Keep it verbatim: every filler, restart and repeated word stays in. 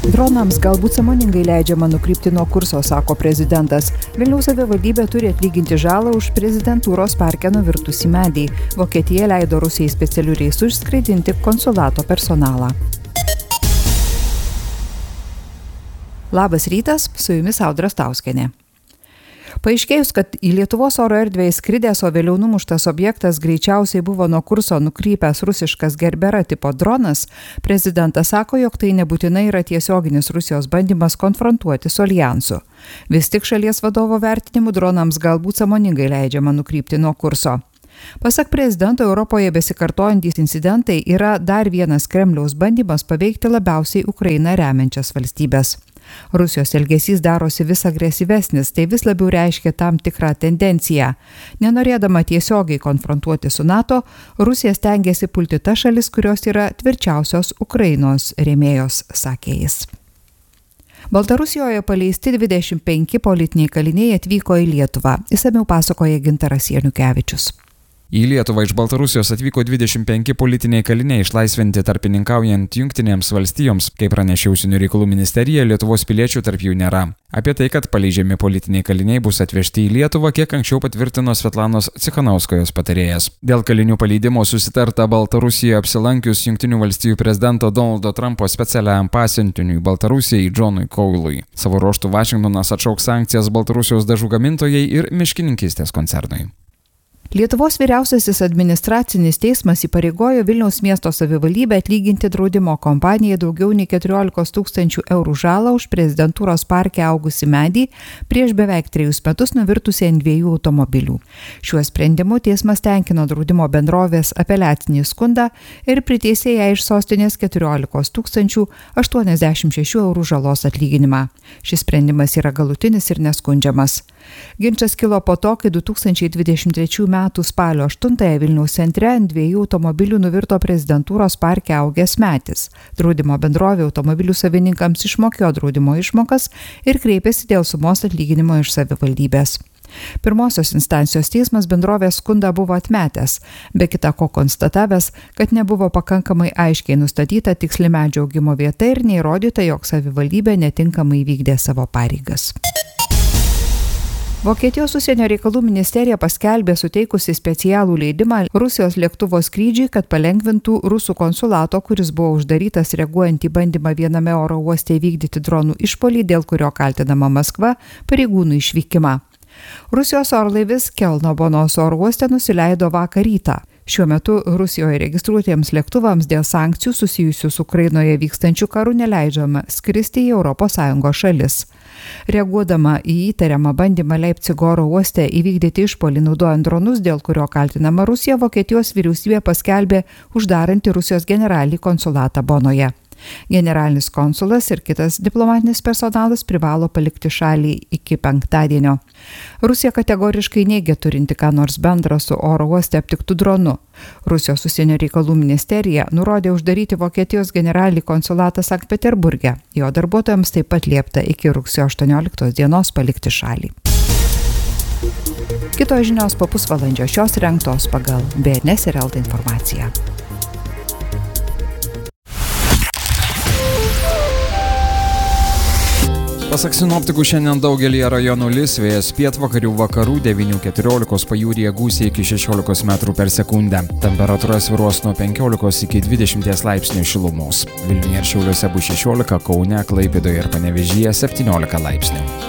Dronams galbūt sąmoningai leidžiama nukrypti nuo kurso, sako prezidentas. Vilniaus savivaldybė turi atlyginti žalą už prezidentūros parke nuvirtusį medį. Vokietija leido Rusijai specialių reisų išskraidinti konsulato personalą. Labas rytas, su jumis Audra Stauskienė. Paaiškėjus, kad į Lietuvos oro erdvę įskridęs, o vėliau numuštas objektas greičiausiai buvo nuo kurso nukrypęs rusiškas Gerbera tipo dronas, prezidentas sako, jog tai nebūtinai yra tiesioginis Rusijos bandymas konfrontuoti su aljansu. Vis tik šalies vadovo vertinimu dronams galbūt sąmoningai leidžiama nukrypti nuo kurso. Pasak prezidento, Europoje besikartojantys incidentai yra dar vienas Kremliaus bandymas paveikti labiausiai Ukrainą remiančias valstybės. Rusijos elgesys darosi vis agresyvesnis, tai vis labiau reiškia tam tikrą tendenciją. Nenorėdama tiesiogiai konfrontuoti su NATO, Rusija stengiasi pulti tas šalis, kurios yra tvirčiausios Ukrainos rėmėjos, sakė jis. Baltarusijoje paleisti dvidešimt penki politiniai kaliniai atvyko į Lietuvą. Išsamiau pasakoja Gintaras Janukevičius. Į Lietuvą iš Baltarusijos atvyko dvidešimt penki politiniai kaliniai išlaisvinti tarpininkaujant Jungtinėms valstijoms. Kaip pranešė Užsienio reikalų ministerija, Lietuvos piliečių tarp jų nėra. Apie tai, kad paleidžiami politiniai kaliniai bus atvežti į Lietuvą, kiek anksčiau patvirtino Svetlanos Cichanauskajos patarėjas. Dėl kalinių paleidimo susitarta Baltarusijoje apsilankius Jungtinių valstijų prezidento Donaldo Trumpo specialiajam pasiuntiniui Baltarusijai Džonui Koilui. Savo ruožtu Vašingtonas atšauks sankcijas Baltarusijos dažų gamintojai ir miškininkystės koncernui. Lietuvos vyriausiasis administracinis teismas įpareigojo Vilniaus miesto savivaldybę atlyginti draudimo kompanijai daugiau nei keturiolikos tūkstančių eurų žalą už prezidentūros parke augusį medį prieš beveik trejus metus nuvirtusį ant dviejų automobilių. Šiuo sprendimu teismas tenkino draudimo bendrovės apeliacinį skundą ir priteisė ją iš sostinės keturiolikos tūkstančių aštuoniasdešimt šešių eurų žalos atlyginimą. Šis sprendimas yra galutinis ir neskundžiamas. Ginčas kilo po to, kai du tūkstančiai dvidešimt trečių metų spalio aštuntąją Vilniaus centre ant dviejų automobilių nuvirto prezidentūros parke augęs medis. Draudimo bendrovė automobilių savininkams išmokėjo draudimo išmokas ir kreipėsi dėl sumos atlyginimo iš savivaldybės. Pirmosios instancijos teismas bendrovės skundą buvo atmetęs, be kita ko konstatavęs, kad nebuvo pakankamai aiškiai nustatyta tiksli medžio augimo vieta ir neįrodyta, jog savivaldybė netinkamai vykdė savo pareigas. Vokietijos užsienio reikalų ministerija paskelbė suteikusi specialų leidimą Rusijos lėktuvo skrydžiui, kad palengvintų rusų konsulato, kuris buvo uždarytas reaguojant į bandymą viename oro uoste įvykdyti dronų išpuolį, dėl kurio kaltinama Maskva, pareigūnų išvykimą. Rusijos orlaivis Kelno Bonos oro uoste nusileido vakar rytą. Šiuo metu Rusijoje registruotiems lėktuvams dėl sankcijų susijusių su Ukrainoje vykstančiu karu neleidžiama skristi į Europos Sąjungos šalis. Reaguodama į įtariamą bandymą Leipcigo oro uoste įvykdyti išpuolį naudojant dronus, dėl kurio kaltinama Rusija, Vokietijos vyriausybė paskelbė uždaranti Rusijos generalinį konsulatą Bonoje. Generalinis konsulas ir kitas diplomatinis personalas privalo palikti šalį iki penktadienio. Rusija kategoriškai neigia turinti ką nors bendra su oro uoste aptiktų dronu. Rusijos užsienio reikalų ministerija nurodė uždaryti Vokietijos generalinį konsulatą Sankt Peterburge. Jo darbuotojams taip pat liepta iki rugsėjo aštuonioliktos dienos palikti šalį. Kitos žinios po pusvalandžio, šios rengtos pagal B N S ir L T informaciją. Pasak sinoptikų, šiandien daugelyje rajonų lis, vėjas pietvakarių vakarų devynių keturiolikos pajūryje gūsiai iki šešiolikos metrų per sekundę. Temperatūra svyruos nuo penkiolikos iki dvidešimties laipsnių šilumos. Vilniuje ir Šiauliuose bus šešiolika, Kaune, Klaipėdoje ir Panevėžyje septyniolika laipsnių.